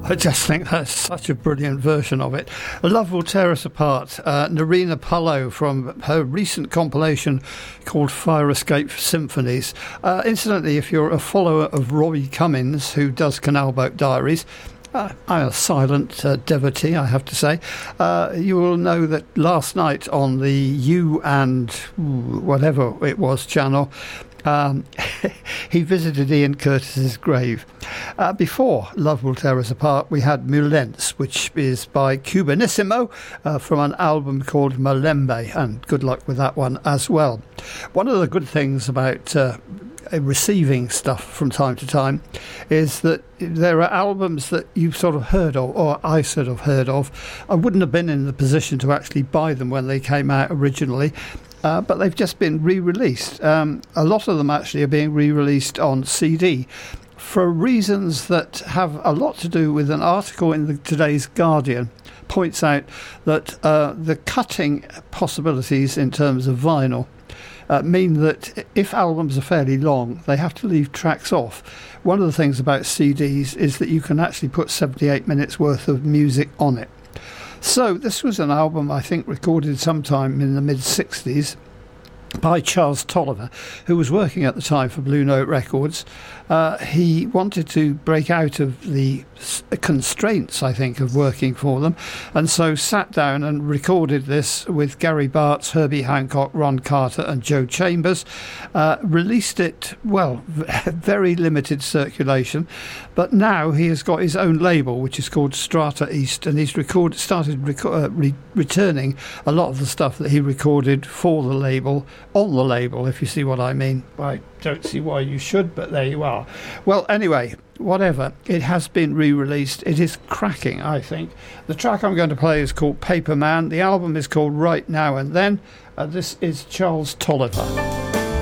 I just think that's such a brilliant version of it. Love Will Tear Us Apart. Narina Pullo from her recent compilation called Fire Escape Symphonies. Incidentally, if you're a follower of Robbie Cummins, who does Canal Boat Diaries, I'm a silent devotee, I have to say. You will know that last night on the You and whatever it was channel, he visited Ian Curtis's grave. Before Love Will Tear Us Apart, we had Mulence, which is by Cubanissimo from an album called Malembe, and good luck with that one as well. One of the good things about receiving stuff from time to time is that there are albums that you've sort of heard of, or I sort of heard of. I wouldn't have been in the position to actually buy them when they came out originally, but they've just been re-released. A lot of them actually are being re-released on CD for reasons that have a lot to do with an article in today's Guardian points out that the cutting possibilities in terms of vinyl mean that if albums are fairly long, they have to leave tracks off. One of the things about CDs is that you can actually put 78 minutes worth of music on it. So this was an album, I think, recorded sometime in the mid-60s by Charles Tolliver, who was working at the time for Blue Note Records. He wanted to break out of the constraints, I think, of working for them, and so sat down and recorded this with Gary Bartz, Herbie Hancock, Ron Carter and Joe Chambers. Released it, well, very limited circulation, but now he has got his own label, which is called Strata East, and he's returning a lot of the stuff that he recorded for the label on the label, if you see what I mean. I don't see why you should, but there you are. Well, anyway, whatever, it has been re-released. It is cracking, I think. The track I'm going to play is called Paper Man. The album is called Right Now and Then. This is Charles Tolliver.